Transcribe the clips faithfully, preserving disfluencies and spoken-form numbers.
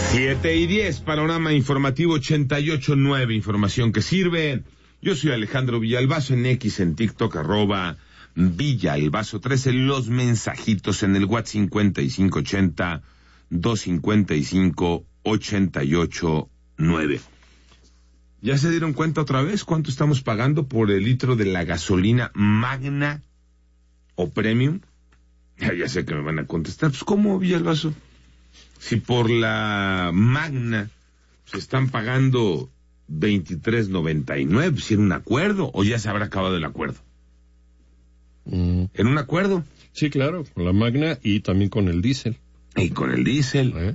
Siete y diez, panorama informativo ochenta y ocho nueve, información que sirve. Yo soy Alejandro Villalbazo, en X, en TikTok, arroba Villalbazo trece, los mensajitos en el WhatsApp cincuenta y cinco ochenta, doscientos cincuenta y cinco, ochenta y ocho nueve. ¿Ya se dieron cuenta otra vez cuánto estamos pagando por el litro de la gasolina Magna o Premium? Ya, ya sé que me van a contestar, pues ¿cómo, Villalbazo? Si por la Magna se están pagando veintitrés noventa y nueve, si en un acuerdo, o ya se habrá acabado el acuerdo. Mm. ¿En un acuerdo? Sí, claro, con la Magna y también con el diésel. Y con el diésel. ¿Eh?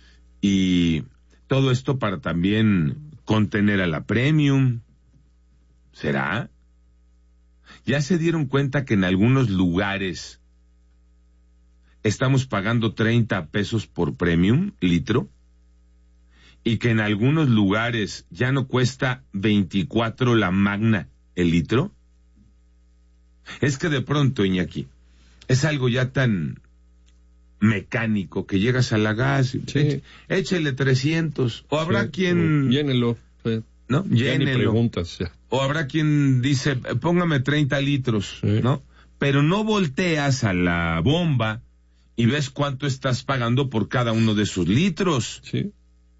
Y todo esto para también contener a la Premium. ¿Será? ¿Ya se dieron cuenta que en algunos lugares estamos pagando treinta pesos por Premium litro? Y que en algunos lugares ya no cuesta veinticuatro la Magna el litro. Es que de pronto, Iñaki, es algo ya tan mecánico que llegas a la gas y Sí. échale trescientos, o habrá Sí, quien... Llénelo. Sí. ¿No? Ya ni Llénelo. preguntas, ya. O habrá quien dice, póngame treinta litros, Sí. ¿no? Pero no volteas a la bomba y ves cuánto estás pagando por cada uno de sus litros. Sí.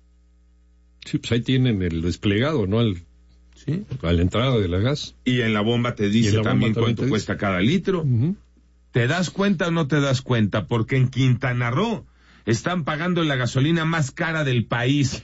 Sí, pues ahí tienen el desplegado, ¿no? Al, ¿Sí? a la entrada de la gas. Y en la bomba te dice la bomba también también cuánto te cuesta dice. cada litro. Uh-huh. ¿Te das cuenta o no te das cuenta? Porque en Quintana Roo están pagando la gasolina más cara del país.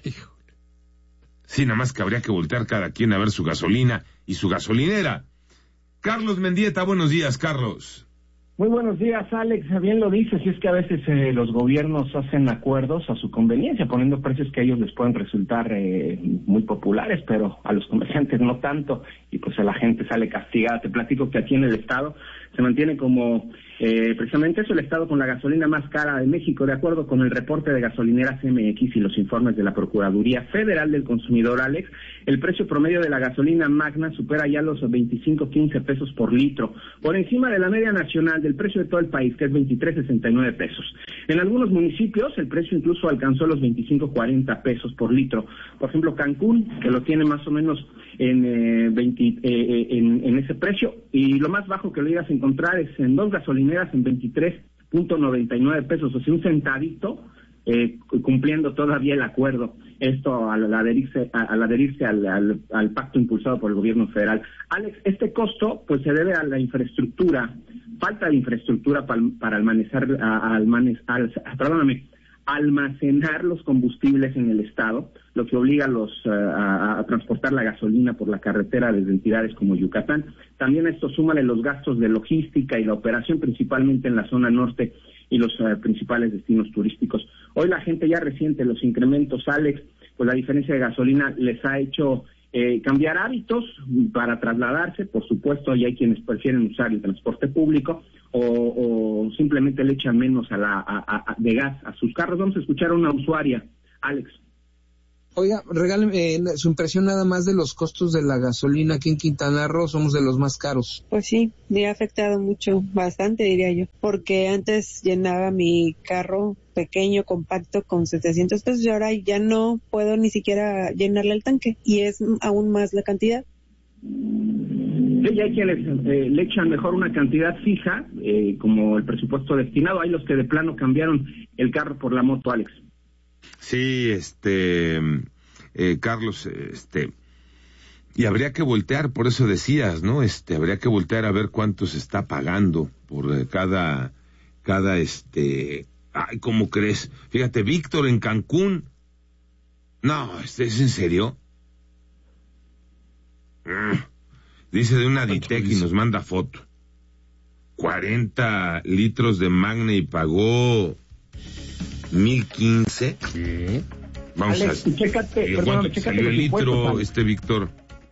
Sí, nada más que habría que voltear cada quien a ver su gasolina y su gasolinera. Carlos Mendieta, buenos días, Carlos. Muy buenos días, Alex. Bien lo dices, y es que a veces eh, los gobiernos hacen acuerdos a su conveniencia, poniendo precios que a ellos les pueden resultar eh, muy populares, pero a los comerciantes no tanto, y pues a la gente sale castigada. Te platico que aquí en el estado se mantiene como eh, precisamente eso, el estado con la gasolina más cara de México, de acuerdo con el reporte de Gasolineras M X y los informes de la Procuraduría Federal del Consumidor, Alex. El precio promedio de la gasolina Magna supera ya los veinticinco quince pesos por litro, por encima de la media nacional del precio de todo el país, que es veintitrés sesenta y nueve pesos. En algunos municipios el precio incluso alcanzó los veinticinco cuarenta pesos por litro. Por ejemplo, Cancún, que lo tiene más o menos en, eh, veinte, eh, en, en ese precio, y lo más bajo que lo llegas a encontrar es en dos gasolineras en veintitrés noventa y nueve pesos, o sea, un centavito, eh, cumpliendo todavía el acuerdo. Esto al adherirse, al, adherirse al, al, al pacto impulsado por el gobierno federal. Alex, este costo pues se debe a la infraestructura, falta de infraestructura para, para almacenar, a, almanes, al, perdóname, almacenar los combustibles en el estado, lo que obliga a los uh, a, a transportar la gasolina por la carretera desde entidades como Yucatán. También a esto súmale los gastos de logística y la operación principalmente en la zona norte y los uh, principales destinos turísticos. Hoy la gente ya resiente los incrementos, Alex, pues la diferencia de gasolina les ha hecho eh, cambiar hábitos para trasladarse. Por supuesto, y hay quienes prefieren usar el transporte público o, o simplemente le echan menos a la a, a, de gas a sus carros. Vamos a escuchar a una usuaria, Alex. Oiga, regáleme eh, su impresión nada más de los costos de la gasolina. Aquí en Quintana Roo somos de los más caros. Pues sí, me ha afectado mucho, bastante diría yo, porque antes llenaba mi carro pequeño, compacto, con setecientos pesos y ahora ya no puedo ni siquiera llenarle el tanque y es aún más la cantidad. Sí, hay quienes eh, le echan mejor una cantidad fija, eh, como el presupuesto destinado. Hay los que de plano cambiaron el carro por la moto, Alex. Sí, este, eh, Carlos, este, y habría que voltear, por eso decías, ¿no? Este, habría que voltear a ver cuánto se está pagando por eh, cada, cada, este, ay, ¿cómo crees? Fíjate, Víctor en Cancún, no, este, ¿es en serio? Mm. Dice de una Ditec y nos manda foto, cuarenta litros de Magna y pagó mil quince. Sí. Vamos Alex, a... y chécate, ¿Y perdón, cuánto chécate salió el los impuestos, litro, Alex. este Víctor?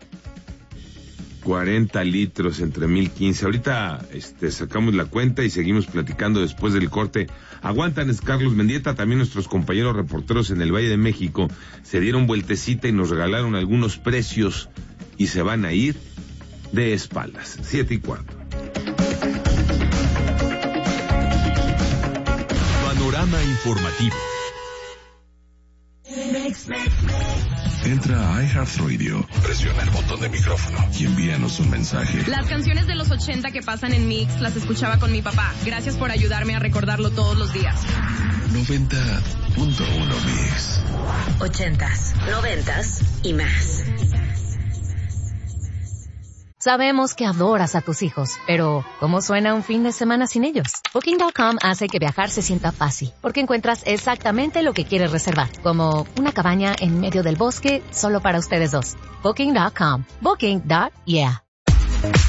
cuarenta litros entre mil quince. Ahorita este, sacamos la cuenta y seguimos platicando después del corte. Aguantan, es Carlos Mendieta. También nuestros compañeros reporteros en el Valle de México se dieron vueltecita y nos regalaron algunos precios y se van a ir de espaldas. Siete y cuarto. Panorama informativo. Mix. Entra a iHeartRadio, presiona el botón de micrófono y envíanos un mensaje. Las canciones de los ochenta que pasan en Mix las escuchaba con mi papá. Gracias por ayudarme a recordarlo todos los días. noventa punto uno Mix. Ochentas, noventas y más. Sabemos que adoras a tus hijos, pero ¿cómo suena un fin de semana sin ellos? Booking punto com hace que viajar se sienta fácil, porque encuentras exactamente lo que quieres reservar, como una cabaña en medio del bosque solo para ustedes dos. Booking punto com. Booking. Yeah.